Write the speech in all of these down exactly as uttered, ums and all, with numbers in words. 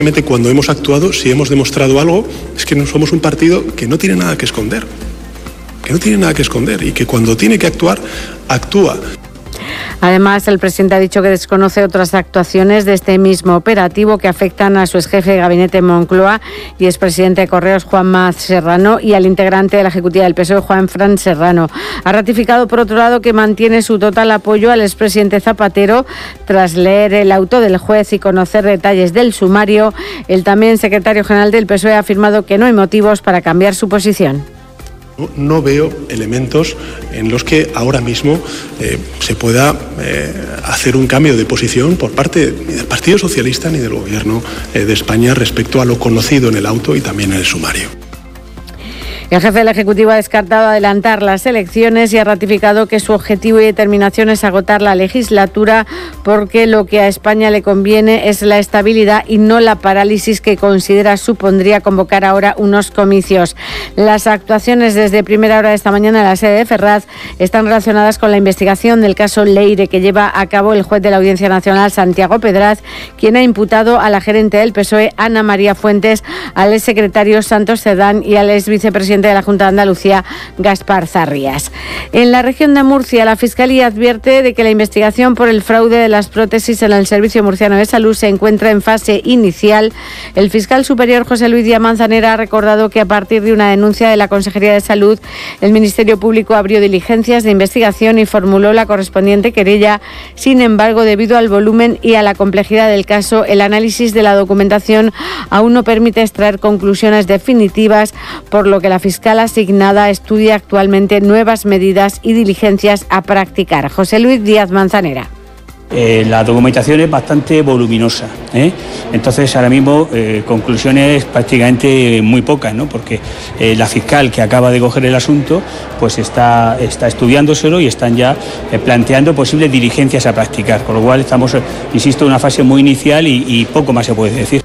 Cuando hemos actuado, si hemos demostrado algo, es que no somos un partido que no tiene nada que esconder, que no tiene nada que esconder y que cuando tiene que actuar, actúa. Además, el presidente ha dicho que desconoce otras actuaciones de este mismo operativo que afectan a su exjefe de gabinete en Moncloa y expresidente de Correos, Juanma Serrano, y al integrante de la Ejecutiva del P S O E, Juanfran Serrano. Ha ratificado, por otro lado, que mantiene su total apoyo al expresidente Zapatero tras leer el auto del juez y conocer detalles del sumario. El también secretario general del P S O E ha afirmado que no hay motivos para cambiar su posición. No veo elementos en los que ahora mismo eh, se pueda eh, hacer un cambio de posición por parte ni del Partido Socialista ni del Gobierno eh, de España respecto a lo conocido en el auto y también en el sumario. El jefe del Ejecutivo ha descartado adelantar las elecciones y ha ratificado que su objetivo y determinación es agotar la legislatura porque lo que a España le conviene es la estabilidad y no la parálisis que considera supondría convocar ahora unos comicios. Las actuaciones desde primera hora de esta mañana en la sede de Ferraz están relacionadas con la investigación del caso Leire que lleva a cabo el juez de la Audiencia Nacional, Santiago Pedraz, quien ha imputado a la gerente del P S O E, Ana María Fuentes, al exsecretario Santos Cerdán y al exvicepresidente de la Junta de Andalucía, Gaspar Zarrías. En la región de Murcia, la Fiscalía advierte de que la investigación por el fraude de las prótesis en el Servicio Murciano de Salud se encuentra en fase inicial. El fiscal superior José Luis Díaz Manzanera ha recordado que a partir de una denuncia de la Consejería de Salud, el Ministerio Público abrió diligencias de investigación y formuló la correspondiente querella. Sin embargo, debido al volumen y a la complejidad del caso, el análisis de la documentación aún no permite extraer conclusiones definitivas, por lo que la fiscal asignada estudia actualmente nuevas medidas y diligencias a practicar. José Luis Díaz Manzanera. Eh, la documentación es bastante voluminosa, ¿eh? Entonces ahora mismo eh, conclusiones prácticamente muy pocas, ¿no? Porque eh, la fiscal que acaba de coger el asunto pues está, está estudiándoselo y están ya eh, planteando posibles diligencias a practicar, con lo cual estamos, insisto, en una fase muy inicial y, y poco más se puede decir.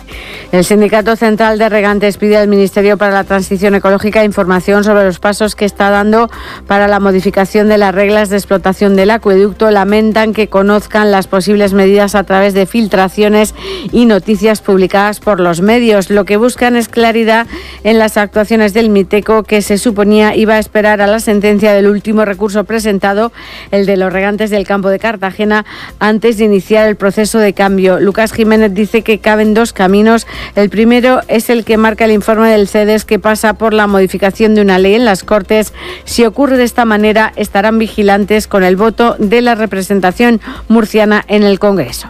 El Sindicato Central de Regantes pide al Ministerio para la Transición Ecológica información sobre los pasos que está dando para la modificación de las reglas de explotación del acueducto. Lamentan que conozcan las posibles medidas a través de filtraciones y noticias publicadas por los medios. Lo que buscan es claridad en las actuaciones del Miteco, que se suponía iba a esperar a la sentencia del último recurso presentado, el de los regantes del campo de Cartagena, antes de iniciar el proceso de cambio. Lucas Jiménez dice que caben dos caminos. El primero es el que marca el informe del CEDES, que pasa por la modificación de una ley en las Cortes. Si ocurre de esta manera, estarán vigilantes con el voto de la representación murciana en el Congreso.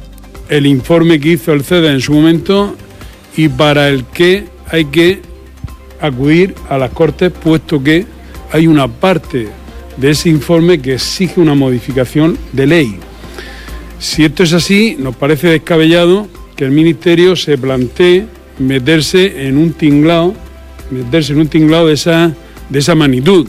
El informe que hizo el CEDES en su momento y para el que hay que acudir a las Cortes, puesto que hay una parte de ese informe que exige una modificación de ley. Si esto es así, nos parece descabellado que el Ministerio se plantee meterse en un tinglado, meterse en un tinglado de esa, de esa magnitud.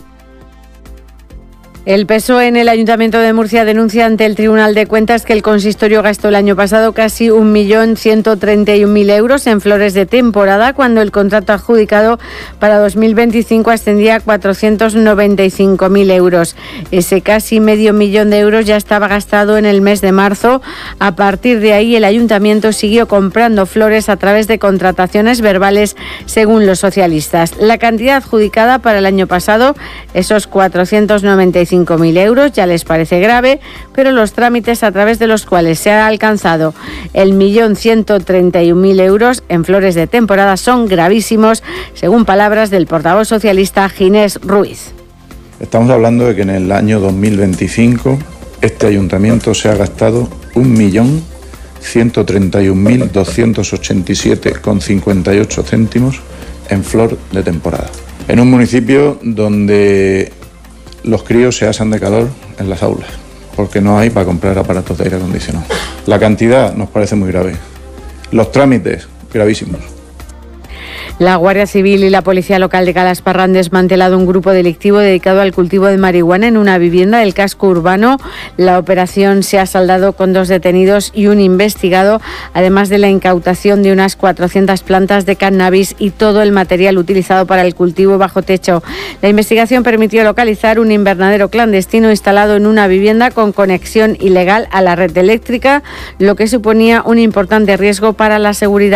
El P S O E en el Ayuntamiento de Murcia denuncia ante el Tribunal de Cuentas que el consistorio gastó el año pasado casi un millón ciento treinta y un mil euros en flores de temporada, cuando el contrato adjudicado para dos mil veinticinco ascendía a cuatrocientos noventa y cinco mil euros. Ese casi medio millón de euros ya estaba gastado en el mes de marzo. A partir de ahí, el Ayuntamiento siguió comprando flores a través de contrataciones verbales, según los socialistas. La cantidad adjudicada para el año pasado, esos cuatrocientos noventa y cinco mil euros, ya les parece grave, pero los trámites a través de los cuales se ha alcanzado el millón ciento treinta y un mil euros en flores de temporada son gravísimos, según palabras del portavoz socialista Ginés Ruiz. Estamos hablando de que en el año dos mil veinticinco este ayuntamiento se ha gastado un millón ciento treinta y un mil doscientos ochenta y siete con cincuenta y ocho céntimos en flor de temporada. En un municipio donde los críos se asan de calor en las aulas, porque no hay para comprar aparatos de aire acondicionado. La cantidad nos parece muy grave. Los trámites, gravísimos. La Guardia Civil y la Policía Local de Calasparra han desmantelado un grupo delictivo dedicado al cultivo de marihuana en una vivienda del casco urbano. La operación se ha saldado con dos detenidos y un investigado, además de la incautación de unas cuatrocientas plantas de cannabis y todo el material utilizado para el cultivo bajo techo. La investigación permitió localizar un invernadero clandestino instalado en una vivienda con conexión ilegal a la red eléctrica, lo que suponía un importante riesgo para la seguridad.